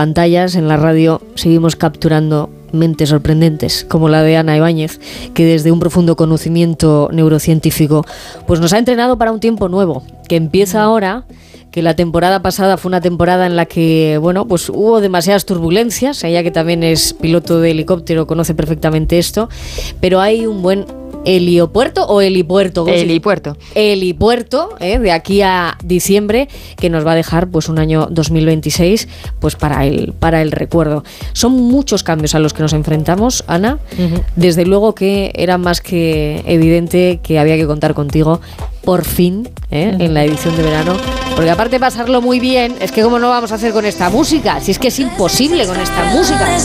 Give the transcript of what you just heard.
pantallas, en la radio, seguimos capturando mentes sorprendentes, como la de Ana Ibáñez, que desde un profundo conocimiento neurocientífico pues nos ha entrenado para un tiempo nuevo, que empieza ahora, que la temporada pasada fue una temporada en la que, bueno, pues hubo demasiadas turbulencias. Ella, que también es piloto de helicóptero, conoce perfectamente esto, pero hay un buen heliopuerto o helipuerto. Helipuerto, de aquí a diciembre, que nos va a dejar pues un año 2026 pues para el recuerdo. Son muchos cambios a los que nos enfrentamos, Ana. Uh-huh. Desde luego que era más que evidente que había que contar contigo por fin, en la edición de verano, porque aparte de pasarlo muy bien, es que cómo no vamos a hacer con esta música, si es que es imposible con esta música.